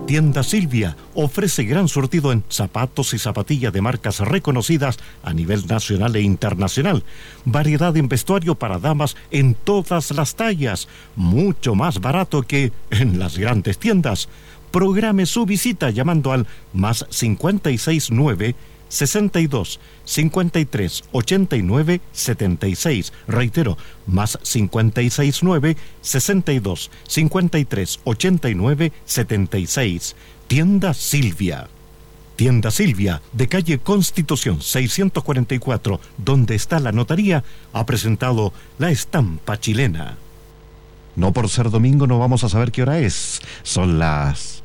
Tienda Silvia ofrece gran surtido en zapatos y zapatillas de marcas reconocidas a nivel nacional e internacional. Variedad en vestuario para damas en todas las tallas. Mucho más barato que en las grandes tiendas. Programe su visita llamando al más 569 62 53 89 76. Reitero, más 569 62 53 89 76. Tienda Silvia. Tienda Silvia, de calle Constitución 644, donde está la notaría, ha presentado la estampa chilena. No por ser domingo no vamos a saber qué hora es. Son las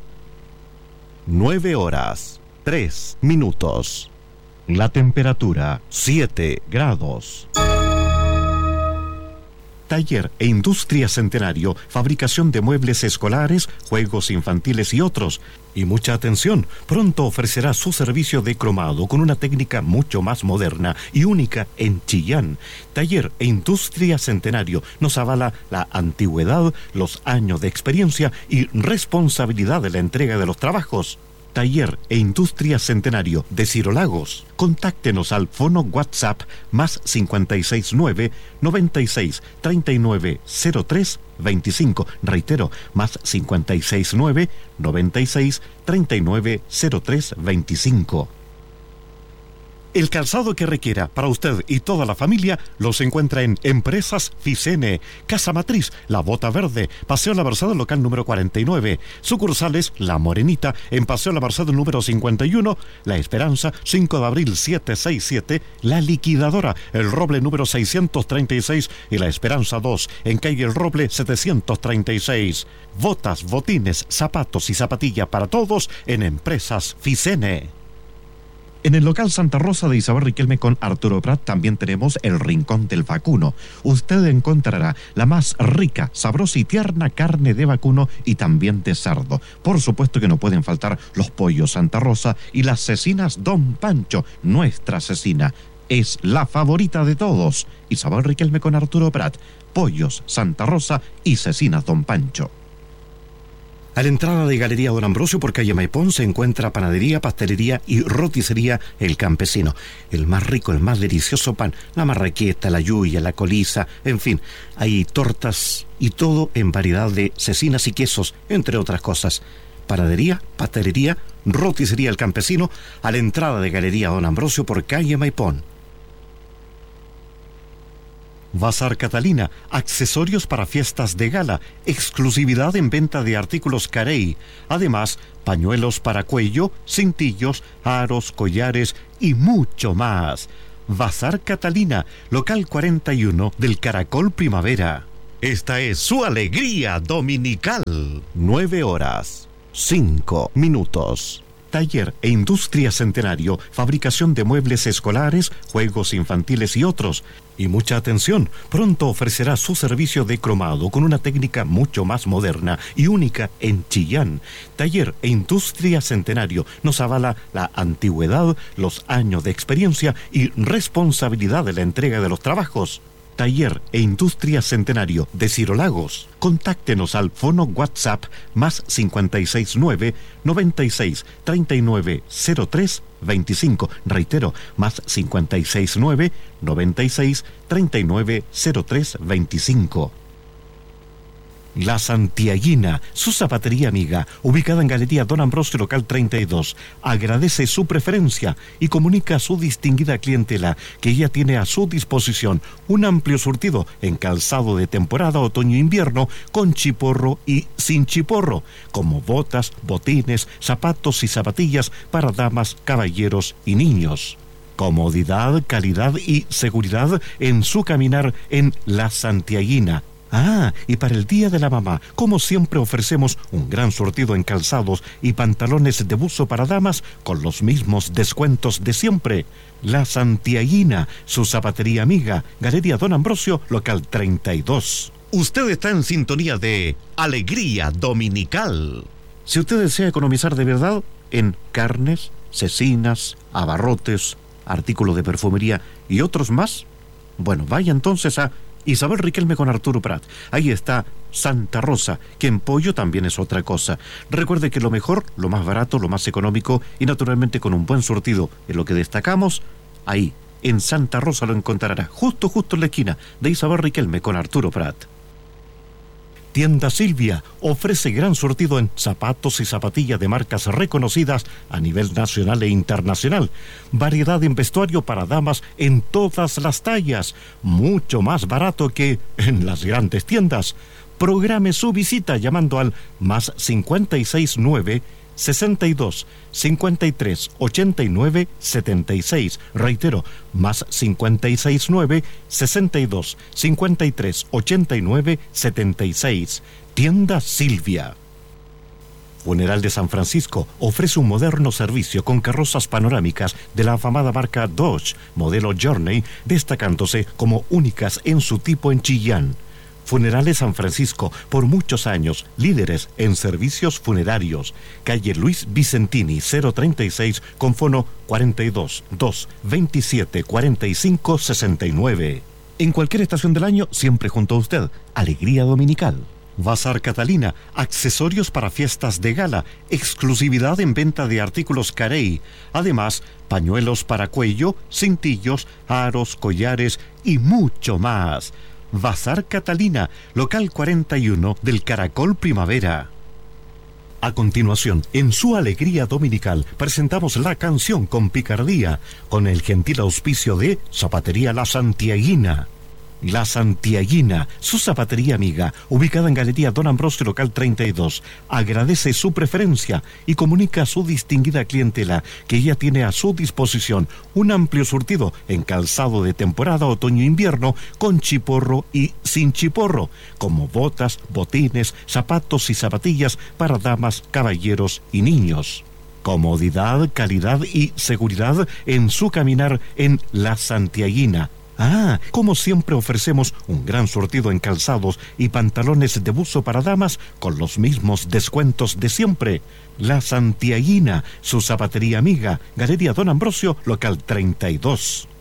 9:03. La temperatura 7 grados. Taller e Industria Centenario, fabricación de muebles escolares, juegos infantiles y otros. Y mucha atención, pronto ofrecerá su servicio de cromado con una técnica mucho más moderna y única en Chillán. Taller e Industria Centenario nos avala la antigüedad, los años de experiencia y responsabilidad de la entrega de los trabajos. Taller e Industria Centenario de Ciro Lagos. Contáctenos al fono WhatsApp más 569 96 39 03 25. Reitero, más 569 96 39 03 25. El calzado que requiera para usted y toda la familia los encuentra en Empresas Ficene, Casa Matriz, La Bota Verde, Paseo La Merced, local número 49, sucursales La Morenita, en Paseo La Merced número 51, La Esperanza, 5 de abril 767, La Liquidadora, El Roble número 636 y La Esperanza 2, en calle El Roble 736. Botas, botines, zapatos y zapatilla para todos en Empresas Ficene. En el local Santa Rosa de Isabel Riquelme con Arturo Prat también tenemos el Rincón del Vacuno. Usted encontrará la más rica, sabrosa y tierna carne de vacuno y también de cerdo. Por supuesto que no pueden faltar los pollos Santa Rosa y las cecinas Don Pancho. Nuestra cecina es la favorita de todos. Isabel Riquelme con Arturo Prat, pollos Santa Rosa y cecinas Don Pancho. A la entrada de Galería Don Ambrosio por calle Maipón se encuentra panadería, pastelería y roticería El Campesino. El más rico, el más delicioso pan, la marraqueta, la yuya, la coliza, en fin, hay tortas y todo en variedad de cecinas y quesos, entre otras cosas. Panadería, pastelería, roticería El Campesino, a la entrada de Galería Don Ambrosio por calle Maipón. Bazar Catalina, accesorios para fiestas de gala, exclusividad en venta de artículos Carey, además pañuelos para cuello, cintillos, aros, collares y mucho más. Bazar Catalina, local 41 del Caracol Primavera. Esta es su alegría dominical. 9:05. Taller e Industria Centenario, fabricación de muebles escolares, juegos infantiles y otros. Y mucha atención, pronto ofrecerá su servicio de cromado con una técnica mucho más moderna y única en Chillán. Taller e Industria Centenario nos avala la antigüedad, los años de experiencia y responsabilidad de la entrega de los trabajos. Taller e Industria Centenario de Ciro Lagos. Contáctenos al fono WhatsApp más 569 96 39 03 25. Reitero, más 569 96 39 03 25. La Santiaguina, su zapatería amiga, ubicada en Galería Don Ambrosio, local 32, agradece su preferencia y comunica a su distinguida clientela que ella tiene a su disposición un amplio surtido en calzado de temporada otoño-invierno con chiporro y sin chiporro, como botas, botines, zapatos y zapatillas para damas, caballeros y niños. Comodidad, calidad y seguridad en su caminar en La Santiaguina. Y para el Día de la Mamá, como siempre ofrecemos un gran surtido en calzados y pantalones de buzo para damas con los mismos descuentos de siempre. La Santiaguina, su zapatería amiga, Galería Don Ambrosio, local 32. Usted está en sintonía de Alegría Dominical. Si usted desea economizar de verdad en carnes, cecinas, abarrotes, artículos de perfumería y otros más, bueno, vaya entonces a Isabel Riquelme con Arturo Prat. Ahí está Santa Rosa, que en pollo también es otra cosa. Recuerde que lo mejor, lo más barato, lo más económico y naturalmente con un buen surtido en lo que destacamos, ahí, en Santa Rosa lo encontrará, justo en la esquina de Isabel Riquelme con Arturo Prat. Tienda Silvia ofrece gran surtido en zapatos y zapatillas de marcas reconocidas a nivel nacional e internacional. Variedad en vestuario para damas en todas las tallas. Mucho más barato que en las grandes tiendas. Programe su visita llamando al más 569 62 53 89 76. Reitero, más 569 62 53 89 76. Tienda Silvia. Funeral de San Francisco ofrece un moderno servicio con carrozas panorámicas de la afamada marca Dodge, modelo Journey, destacándose como únicas en su tipo en Chillán. Funerales San Francisco, por muchos años, líderes en servicios funerarios. Calle Luis Vicentini, 036, con fono 42 2 27 45 69. En cualquier estación del año, siempre junto a usted. Alegría Dominical. Bazar Catalina, accesorios para fiestas de gala, exclusividad en venta de artículos Carey. Además, pañuelos para cuello, cintillos, aros, collares y mucho más. Bazar Catalina, local 41 del Caracol Primavera. A continuación, en su Alegría Dominical, presentamos la canción con picardía, con el gentil auspicio de Zapatería La Santiaguina. La Santiaguina, su zapatería amiga, ubicada en Galería Don Ambrosio, local 32, agradece su preferencia y comunica a su distinguida clientela que ella tiene a su disposición un amplio surtido en calzado de temporada otoño-invierno con chiporro y sin chiporro, como botas, botines, zapatos y zapatillas para damas, caballeros y niños. Comodidad, calidad y seguridad en su caminar en La Santiaguina. Como siempre ofrecemos un gran surtido en calzados y pantalones de buzo para damas con los mismos descuentos de siempre. La Santiaguina, su zapatería amiga, Galería Don Ambrosio, local 32.